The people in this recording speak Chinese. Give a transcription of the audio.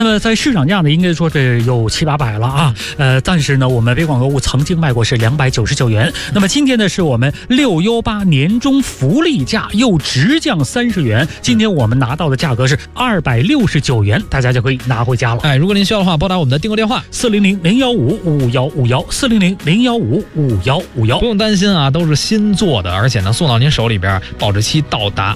那么在市场价呢，应该说是有700-800了啊。但是呢，我们北广购物曾经卖过是299元。那么今天呢，是我们618年终福利价，又直降30元。今天我们拿到的价格是269元，大家就可以拿回家了。 如果您需要的话，拨打我们的订购电话 400-015-5151，400-015-5151。 不用担心啊，都是新做的，而且呢，送到您手里边，保质期到达